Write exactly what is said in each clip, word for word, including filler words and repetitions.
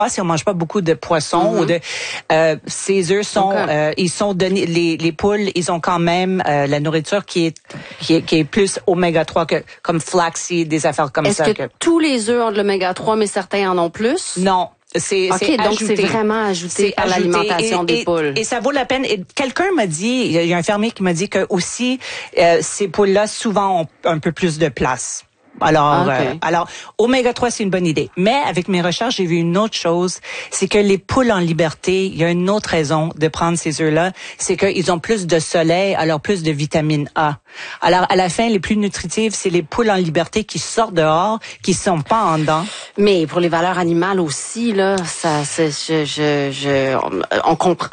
si on mange pas beaucoup de poisson mm-hmm. ou de euh, ces œufs sont okay. euh, ils sont donnés les les poules ils ont quand même euh, la nourriture qui est qui est qui est plus oméga trois que comme flaxseed, des affaires comme Est-ce ça. Est-ce que, que tous les œufs ont de l'oméga trois mais certains en ont plus? Non. C'est, okay, c'est donc ajouté. c'est vraiment ajouté c'est par ajouté l'alimentation et, des et, poules. Et ça vaut la peine. Et quelqu'un m'a dit, il y a un fermier qui m'a dit que aussi euh, ces poules-là souvent ont un peu plus de place. Alors, okay. euh, alors oméga trois, c'est une bonne idée. Mais avec mes recherches, j'ai vu une autre chose, c'est que les poules en liberté, il y a une autre raison de prendre ces œufs-là, c'est qu'ils ont plus de soleil, alors plus de vitamine A. Alors, à la fin, les plus nutritives, c'est les poules en liberté qui sortent dehors, qui sont pas en dedans. Mais pour les valeurs animales aussi, là, ça, c'est, je, je, je, on, on comprend.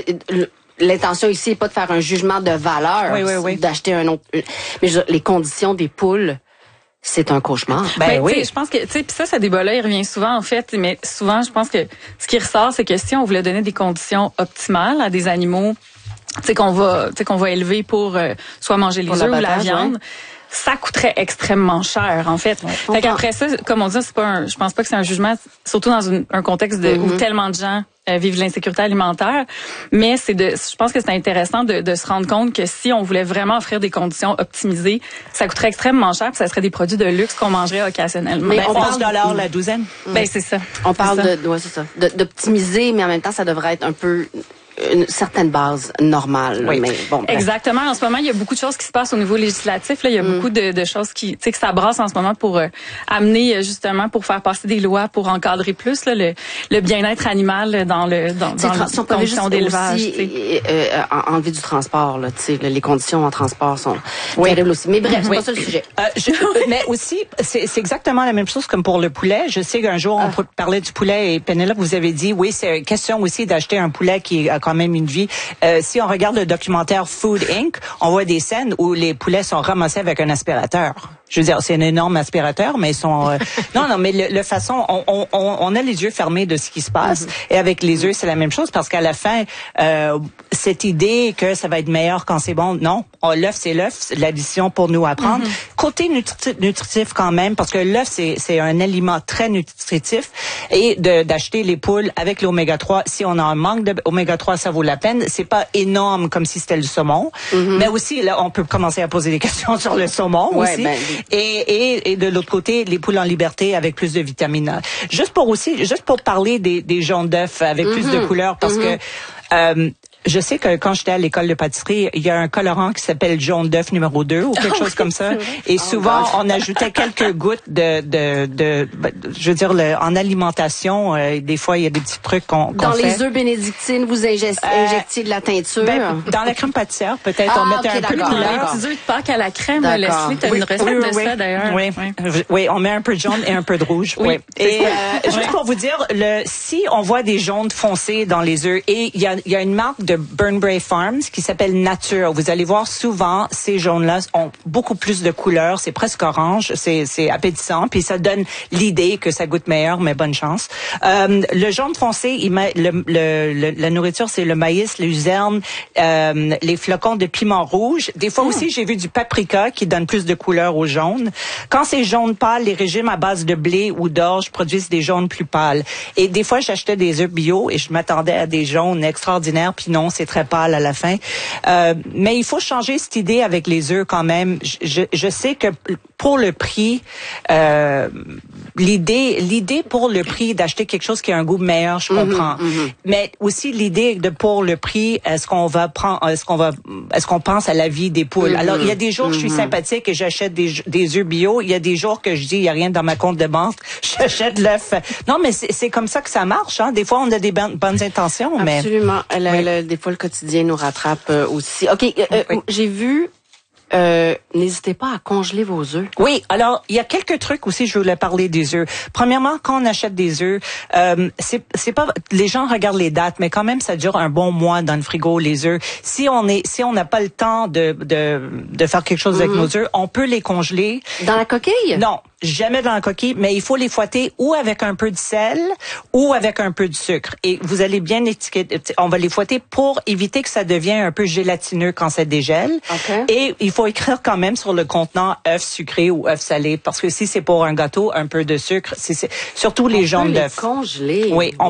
L'intention ici n'est pas de faire un jugement de valeur, oui, oui, oui. d'acheter un autre. Mais je, les conditions des poules. C'est un cauchemar. Ben, ben oui. Je pense que, tu sais, puis ça, ce débat-là, il revient souvent, en fait, mais souvent, je pense que ce qui ressort, c'est que si on voulait donner des conditions optimales à des animaux, tu sais, qu'on va, tu sais, qu'on va élever pour euh, soit manger les œufs ou la viande, ouais. ça coûterait extrêmement cher, en fait. Ouais, fait qu'après ça, comme on dit, c'est pas un, je pense pas que c'est un jugement, surtout dans une, un contexte de, mm-hmm. où tellement de gens euh, vivent l'insécurité alimentaire. Mais c'est de, je pense que c'est intéressant de, de se rendre compte que si on voulait vraiment offrir des conditions optimisées, ça coûterait extrêmement cher, puis ça serait des produits de luxe qu'on mangerait occasionnellement. Mais ben, on parle de dollars la douzaine. Mm. Ben c'est ça. On parle ça. de, ouais, c'est ça, de, d'optimiser, mais en même temps, ça devrait être un peu une certaine base normale. Oui. Mais bon, exactement. En ce moment, il y a beaucoup de choses qui se passent au niveau législatif. Là, il y a mm. beaucoup de, de choses qui, tu sais, que ça brasse en ce moment pour euh, amener justement pour faire passer des lois pour encadrer plus là, le, le bien-être animal dans le dans, dans tra- les conditions d'élevage. Aussi, euh, enlever du transport, là, tu sais, les conditions en transport sont oui. terribles aussi. Mais bref, c'est oui. pas ça le sujet. Euh, je, mais aussi, c'est, c'est exactement la même chose comme pour le poulet. Je sais qu'un jour, ah. on parlait du poulet et Pénélope, vous avez dit, oui, c'est une question aussi d'acheter un poulet qui a quand même une vie. Euh, si on regarde le documentaire Food Incorporated, on voit des scènes où les poulets sont ramassés avec un aspirateur. Je veux dire, c'est un énorme aspirateur, mais ils sont... Euh... non, non, mais le, le façon... On, on, on a les yeux fermés de ce qui se passe. Mm-hmm. Et avec les œufs, c'est la même chose, parce qu'à la fin, euh, cette idée que ça va être meilleur quand c'est bon, non. Oh, l'œuf, c'est l'œuf, c'est l'addition pour nous apprendre. Mm-hmm. Côté nutri- nutritif quand même, parce que l'œuf, c'est, c'est un aliment très nutritif. Et de, d'acheter les poules avec l'oméga trois, si on a un manque d'oméga trois, ça vaut la peine. C'est pas énorme comme si c'était le saumon. Mm-hmm. Mais aussi, là, on peut commencer à poser des questions sur le saumon ouais, aussi. Ben, Et, et, et de l'autre côté, les poules en liberté avec plus de vitamine A. Juste pour aussi, juste pour parler des, des jaunes d'œufs avec mm-hmm. plus de couleurs, parce mm-hmm. que euh, je sais que quand j'étais à l'école de pâtisserie, il y a un colorant qui s'appelle jaune d'œuf numéro deux ou quelque chose comme ça. Et souvent, oh on ajoutait quelques gouttes de, de, de, de je veux dire, le, en alimentation, euh, des fois, il y a des petits trucs qu'on, qu'on Dans fait. les œufs bénédictines, vous ingestiez euh, de la teinture? Ben, dans la crème pâtissière, peut-être, ah, on mettait okay, un peu de couleur. couleur. Les petits œufs de Pâques à la crème, Leslie, t'as oui, une recette oui, oui, de oui. ça, d'ailleurs. Oui. Oui. oui, on met un peu de jaune et un peu de rouge. Oui. oui. Et euh, juste pour vous dire, le, si on voit des jaunes foncés dans les œufs, et il y a, y a une marque de Burnbrae Farms qui s'appelle Nature. Vous allez voir souvent, ces jaunes-là ont beaucoup plus de couleurs. C'est presque orange. C'est, c'est appétissant. Puis ça donne l'idée que ça goûte meilleur, mais bonne chance. Euh, le jaune foncé, il met le, le, le, la nourriture, c'est le maïs, les luzerne, euh, les flocons de piment rouge. Des fois mmh. aussi, j'ai vu du paprika qui donne plus de couleurs au jaune. Quand c'est jaune pâle, les régimes à base de blé ou d'orge produisent des jaunes plus pâles. Et des fois, j'achetais des œufs bio et je m'attendais à des jaunes extraordinaires. Puis non, c'est très pâle à la fin. Euh, mais il faut changer cette idée avec les œufs quand même. Je, je sais que pour le prix, euh, l'idée, l'idée pour le prix d'acheter quelque chose qui a un goût meilleur, je comprends. Mm-hmm, mm-hmm. Mais aussi l'idée de pour le prix, est-ce qu'on va prendre, est-ce qu'on va, est-ce qu'on pense à la vie des poules? Mm-hmm. Alors il y a des jours mm-hmm. je suis sympathique et j'achète des, des œufs bio. Il y a des jours que je dis il y a rien dans ma compte de banque, j'achète l'œuf. Non mais c'est, c'est comme ça que ça marche. Hein. Des fois on a des bonnes, bonnes intentions, mais absolument. Le, oui. le, des fois le quotidien nous rattrape euh, aussi. Ok, euh, oui. j'ai vu. Euh, n'hésitez pas à congeler vos œufs. Oui, alors il y a quelques trucs aussi. Je voulais parler des œufs. Premièrement, quand on achète des œufs, euh, c'est c'est pas les gens regardent les dates, mais quand même ça dure un bon mois dans le frigo les œufs. Si on est si on n'a pas le temps de de de faire quelque chose mm-hmm. avec nos œufs, on peut les congeler. Dans la coquille? Non. Jamais dans la coquille, mais il faut les fouetter ou avec un peu de sel ou avec un peu de sucre. Et vous allez bien étiqueter, on va les fouetter pour éviter que ça devienne un peu gélatineux quand ça dégèle. Okay. Et il faut écrire quand même sur le contenant œuf sucré ou œuf salé, parce que si c'est pour un gâteau, un peu de sucre, c'est, c'est surtout les jaunes d'œufs. On peut les congeler. Oui, on